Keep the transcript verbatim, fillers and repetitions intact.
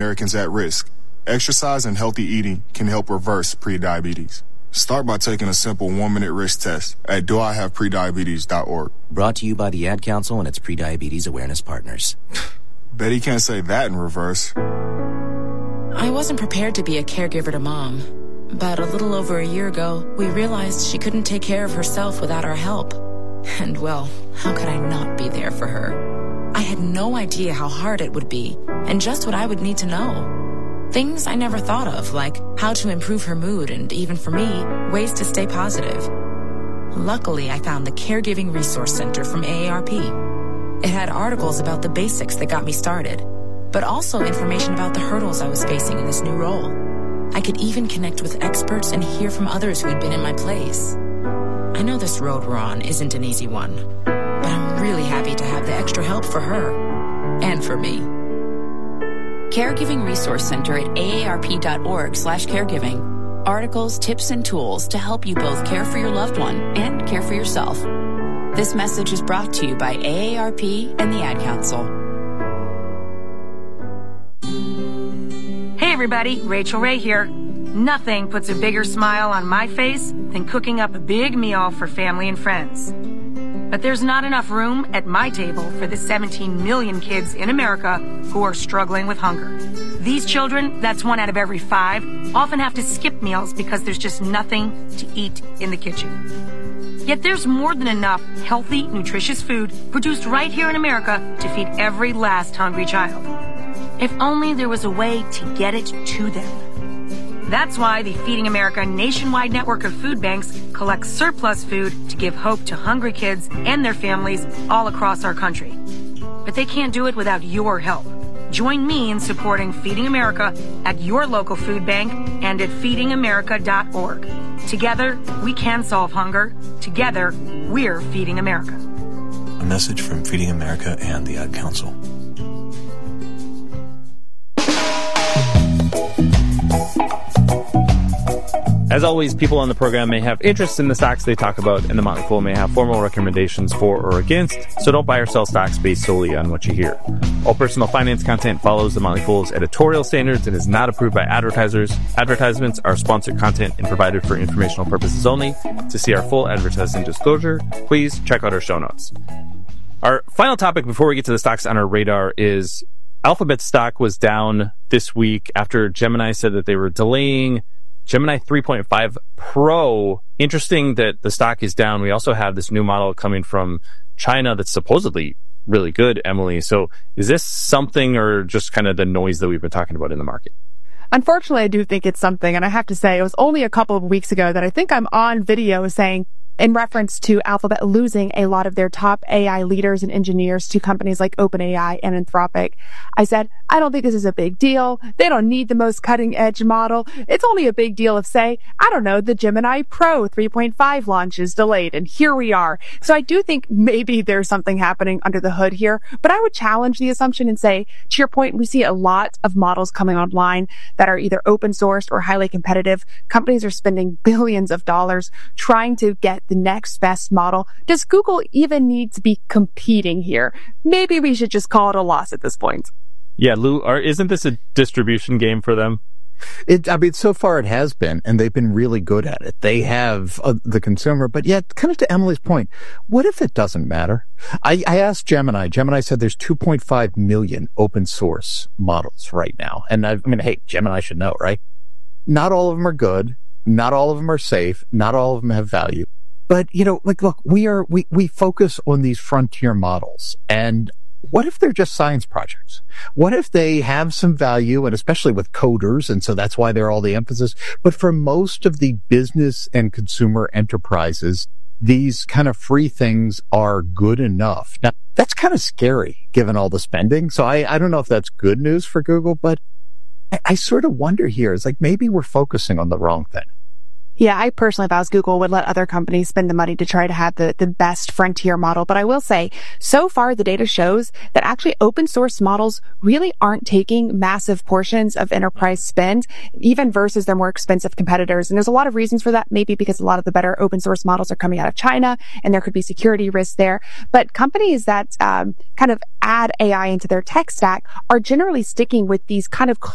Americans at risk. Exercise and healthy eating can help reverse prediabetes. Start by taking a simple one-minute risk test at do I have prediabetes dot org. Brought to you by the Ad Council and its Prediabetes Awareness Partners. Bet he can't say that in reverse. I wasn't prepared to be a caregiver to Mom, but a little over a year ago, we realized she couldn't take care of herself without our help. And well, how could I not be there for her? I had no idea how hard it would be, and just what I would need to know. Things I never thought of, like how to improve her mood and, even for me, ways to stay positive. Luckily, I found the Caregiving Resource Center from A A R P. It had articles about the basics that got me started, but also information about the hurdles I was facing in this new role. I could even connect with experts and hear from others who had been in my place. I know this road we're on isn't an easy one, but I'm really happy to have the extra help for her and for me. Caregiving Resource Center at aarp.org slash caregiving. Articles, tips, and tools to help you both care for your loved one and care for yourself. This message is brought to you by A A R P and the Ad Council. Hey everybody, Rachel Ray here. Nothing puts a bigger smile on my face than cooking up a big meal for family and friends. But there's not enough room at my table for the seventeen million kids in America who are struggling with hunger. These children, that's one out of every five, often have to skip meals because there's just nothing to eat in the kitchen. Yet there's more than enough healthy, nutritious food produced right here in America to feed every last hungry child. If only there was a way to get it to them. That's why the Feeding America nationwide network of food banks collects surplus food to give hope to hungry kids and their families all across our country. But they can't do it without your help. Join me in supporting Feeding America at your local food bank and at feeding america dot org. Together, we can solve hunger. Together, we're Feeding America. A message from Feeding America and the Ad Council. As always, people on the program may have interest in the stocks they talk about, and the Motley Fool may have formal recommendations for or against, so don't buy or sell stocks based solely on what you hear. All personal finance content follows the Motley Fool's editorial standards and is not approved by advertisers. Advertisements are sponsored content and provided for informational purposes only. To see our full advertising disclosure, please check out our show notes. Our final topic before we get to the stocks on our radar is Alphabet stock was down this week after Gemini said that they were delaying Gemini three point five Pro. Interesting that the stock is down. We also have this new model coming from China that's supposedly really good, Emily. So is this something or just kind of the noise that we've been talking about in the market? Unfortunately, I do think it's something. And I have to say, it was only a couple of weeks ago that I think I'm on video saying, in reference to Alphabet losing a lot of their top A I leaders and engineers to companies like OpenAI and Anthropic, I said, I don't think this is a big deal. They don't need the most cutting edge model. It's only a big deal if, say, I don't know, the Gemini Pro three point five launch is delayed, and here we are. So I do think maybe there's something happening under the hood here, but I would challenge the assumption and say, to your point, we see a lot of models coming online that are either open sourced or highly competitive. Companies are spending billions of dollars trying to get the next best model. Does Google even need to be competing here? Maybe we should just call it a loss at this point. Yeah, Lou, are, isn't this a distribution game for them? It, I mean, so far it has been, and they've been really good at it. They have uh, the consumer, but yet, kind of to Emily's point, what if it doesn't matter? I, I asked Gemini. Gemini said there's two point five million open source models right now. And I, I mean, hey, Gemini should know, right? Not all of them are good. Not all of them are safe. Not all of them have value. But, you know, like, look, we are, we, we focus on these frontier models. And what if they're just science projects? What if they have some value, and especially with coders, and so that's why they're all the emphasis. But for most of the business and consumer enterprises, these kind of free things are good enough. Now, that's kind of scary given all the spending. So I, I don't know if that's good news for Google, but I, I sort of wonder here, it's like maybe we're focusing on the wrong thing. Yeah, I personally, if I was Google, would let other companies spend the money to try to have the, the best frontier model. But I will say, so far, the data shows that actually open source models really aren't taking massive portions of enterprise spend, even versus their more expensive competitors. And there's a lot of reasons for that, maybe because a lot of the better open source models are coming out of China, and there could be security risks there. But companies that um, kind of add A I into their tech stack are generally sticking with these kind of